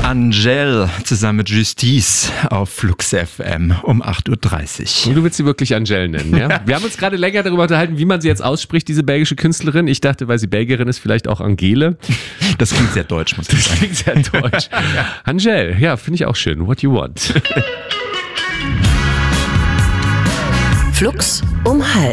Angèle zusammen mit Justice auf Flux FM um 8.30 Uhr. Du willst sie wirklich Angèle nennen, ja? Wir haben uns gerade länger darüber unterhalten, wie man sie jetzt ausspricht, diese belgische Künstlerin. Ich dachte, weil sie Belgierin ist, vielleicht auch Angele. Das klingt sehr deutsch, muss ich sagen. Das klingt sehr deutsch. Angèle, ja, finde ich auch schön. What you want. Flux um 12:30.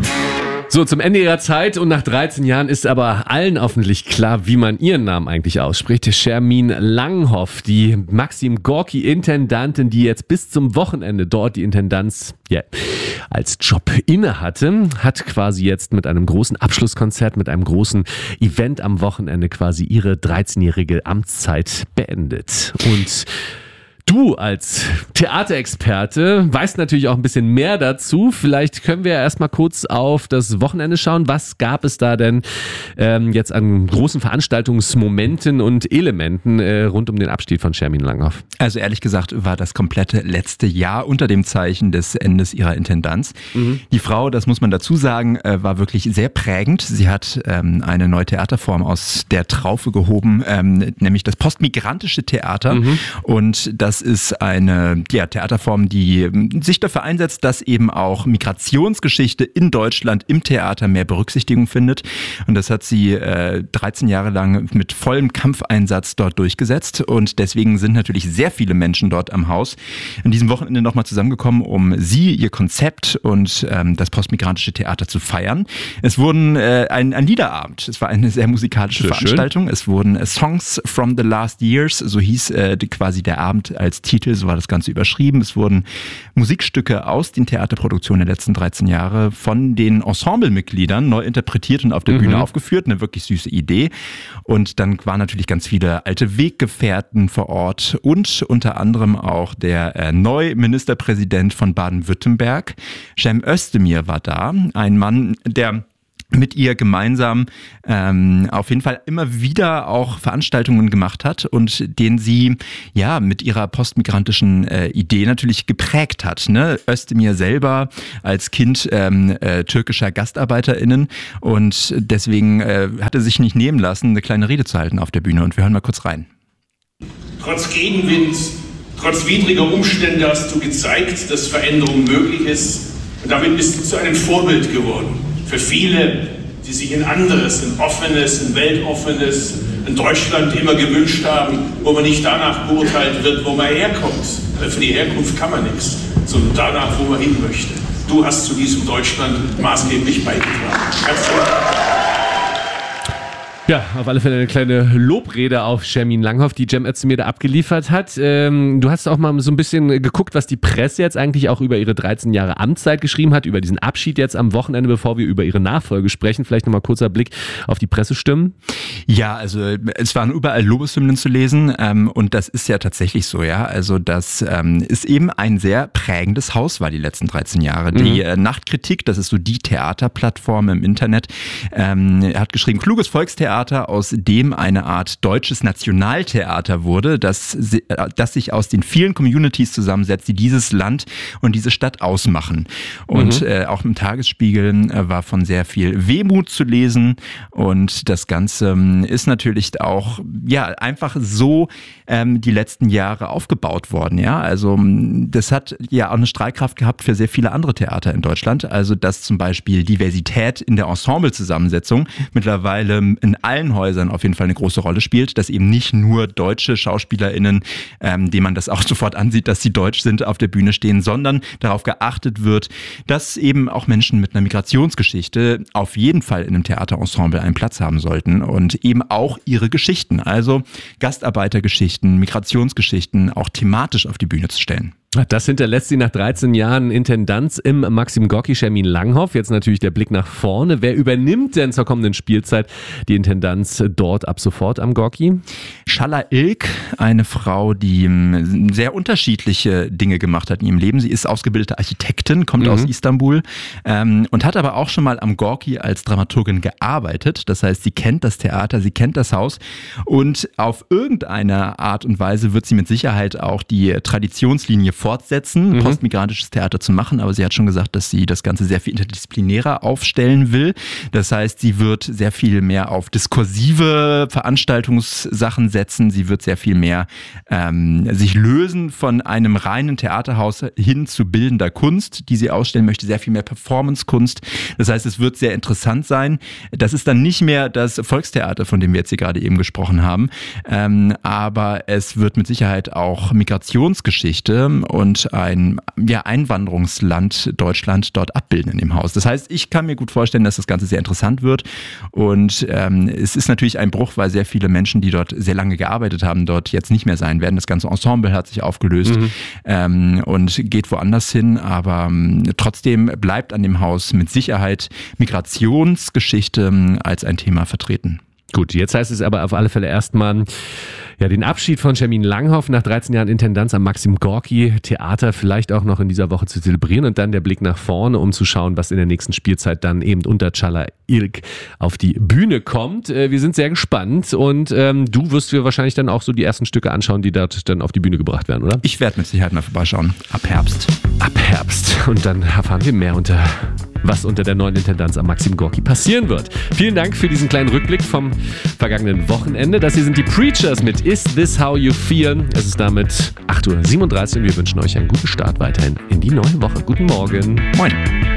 So, zum Ende ihrer Zeit und nach 13 Jahren ist aber allen hoffentlich klar, wie man ihren Namen eigentlich ausspricht. Shermine Langhoff, die Maxim Gorki-Intendantin, die jetzt bis zum Wochenende dort die Intendanz als Job inne hatte, hat quasi jetzt mit einem großen Abschlusskonzert, mit einem großen Event am Wochenende quasi ihre 13-jährige Amtszeit beendet. Und du als Theaterexperte weißt natürlich auch ein bisschen mehr dazu. Vielleicht können wir ja erstmal kurz auf das Wochenende schauen. Was gab es da denn jetzt an großen Veranstaltungsmomenten und Elementen rund um den Abschied von Shermine Langhoff? Also ehrlich gesagt war das komplette letzte Jahr unter dem Zeichen des Endes ihrer Intendanz. Die Frau, das muss man dazu sagen, war wirklich sehr prägend. Sie hat eine neue Theaterform aus der Traufe gehoben, nämlich das postmigrantische Theater. Und das ist eine Theaterform, die sich dafür einsetzt, dass eben auch Migrationsgeschichte in Deutschland im Theater mehr Berücksichtigung findet. Und das hat sie 13 Jahre lang mit vollem Kampfeinsatz dort durchgesetzt. Und deswegen sind natürlich sehr viele Menschen dort am Haus an diesem Wochenende nochmal zusammengekommen, um sie, ihr Konzept und das postmigrantische Theater zu feiern. Es wurden ein Liederabend. Es war eine sehr musikalische Veranstaltung. Schön. Es wurden Songs from the Last Years, so hieß quasi der Abend als Titel, so war das Ganze überschrieben. Es wurden Musikstücke aus den Theaterproduktionen der letzten 13 Jahre von den Ensemblemitgliedern neu interpretiert und auf der Bühne aufgeführt. Eine wirklich süße Idee. Und dann waren natürlich ganz viele alte Weggefährten vor Ort und unter anderem auch der neue Ministerpräsident von Baden-Württemberg, Cem Özdemir, war da. Ein Mann, der mit ihr gemeinsam auf jeden Fall immer wieder auch Veranstaltungen gemacht hat und den sie mit ihrer postmigrantischen Idee natürlich geprägt hat. Ne? Özdemir selber als Kind türkischer GastarbeiterInnen und deswegen hat er sich nicht nehmen lassen, eine kleine Rede zu halten auf der Bühne und wir hören mal kurz rein. Trotz Gegenwind, trotz widriger Umstände hast du gezeigt, dass Veränderung möglich ist und damit bist du zu einem Vorbild geworden. Für viele, die sich ein anderes, ein offenes, ein weltoffenes, ein Deutschland immer gewünscht haben, wo man nicht danach beurteilt wird, wo man herkommt. Weil für die Herkunft kann man nichts, sondern danach, wo man hin möchte. Du hast zu diesem Deutschland maßgeblich beigetragen. Herzlichen Dank. Ja, auf alle Fälle eine kleine Lobrede auf Shermine Langhoff, die Cem Özdemir da abgeliefert hat. Du hast auch mal so ein bisschen geguckt, was die Presse jetzt eigentlich auch über ihre 13 Jahre Amtszeit geschrieben hat, über diesen Abschied jetzt am Wochenende, bevor wir über ihre Nachfolge sprechen. Vielleicht nochmal kurzer Blick auf die Pressestimmen. Ja, also es waren überall Lobeshymnen zu lesen und das ist ja tatsächlich so, ja. Also das ist eben ein sehr prägendes Haus war die letzten 13 Jahre. Die Nachtkritik, das ist so die Theaterplattform im Internet, hat geschrieben, kluges Volkstheater, aus dem eine Art deutsches Nationaltheater wurde, das sich aus den vielen Communities zusammensetzt, die dieses Land und diese Stadt ausmachen. Und auch im Tagesspiegel war von sehr viel Wehmut zu lesen und das Ganze ist natürlich auch einfach so die letzten Jahre aufgebaut worden. Ja, also das hat ja auch eine Strahlkraft gehabt für sehr viele andere Theater in Deutschland. Also dass zum Beispiel Diversität in der Ensemblezusammensetzung mittlerweile in allen Häusern auf jeden Fall eine große Rolle spielt, dass eben nicht nur deutsche SchauspielerInnen, denen man das auch sofort ansieht, dass sie deutsch sind, auf der Bühne stehen, sondern darauf geachtet wird, dass eben auch Menschen mit einer Migrationsgeschichte auf jeden Fall in einem Theaterensemble einen Platz haben sollten und eben auch ihre Geschichten, also Gastarbeitergeschichten, Migrationsgeschichten auch thematisch auf die Bühne zu stellen. Das hinterlässt sie nach 13 Jahren Intendanz im Maxim Gorki, Shermine Langhoff. Jetzt natürlich der Blick nach vorne. Wer übernimmt denn zur kommenden Spielzeit die Intendanz dort ab sofort am Gorki? Schalla Ilk, eine Frau, die sehr unterschiedliche Dinge gemacht hat in ihrem Leben. Sie ist ausgebildete Architektin, kommt aus Istanbul und hat aber auch schon mal am Gorki als Dramaturgin gearbeitet. Das heißt, sie kennt das Theater, sie kennt das Haus und auf irgendeine Art und Weise wird sie mit Sicherheit auch die Traditionslinie fortsetzen, postmigrantisches Theater zu machen, aber sie hat schon gesagt, dass sie das Ganze sehr viel interdisziplinärer aufstellen will. Das heißt, sie wird sehr viel mehr auf diskursive Veranstaltungssachen setzen, sie wird sehr viel mehr sich lösen von einem reinen Theaterhaus hin zu bildender Kunst, die sie ausstellen möchte, sehr viel mehr Performance-Kunst. Das heißt, es wird sehr interessant sein. Das ist dann nicht mehr das Volkstheater, von dem wir jetzt hier gerade eben gesprochen haben, aber es wird mit Sicherheit auch Migrationsgeschichte und ein Einwanderungsland Deutschland dort abbilden in dem Haus. Das heißt, ich kann mir gut vorstellen, dass das Ganze sehr interessant wird und es ist natürlich ein Bruch, weil sehr viele Menschen, die dort sehr lange gearbeitet haben, dort jetzt nicht mehr sein werden. Das ganze Ensemble hat sich aufgelöst und geht woanders hin, aber trotzdem bleibt an dem Haus mit Sicherheit Migrationsgeschichte als ein Thema vertreten. Gut, jetzt heißt es aber auf alle Fälle erstmal den Abschied von Schermin Langhoff nach 13 Jahren Intendanz am Maxim Gorki Theater vielleicht auch noch in dieser Woche zu zelebrieren und dann der Blick nach vorne, um zu schauen, was in der nächsten Spielzeit dann eben unter Çağla İlk auf die Bühne kommt. Wir sind sehr gespannt und du wirst dir wahrscheinlich dann auch so die ersten Stücke anschauen, die dort dann auf die Bühne gebracht werden, oder? Ich werde mit Sicherheit mal vorbeischauen. Ab Herbst. Und dann erfahren wir mehr was unter der neuen Intendanz am Maxim Gorki passieren wird. Vielen Dank für diesen kleinen Rückblick vom vergangenen Wochenende. Das hier sind die Preachers mit Is This How You Feel? Es ist damit 8:37 Uhr und wir wünschen euch einen guten Start weiterhin in die neue Woche. Guten Morgen. Moin.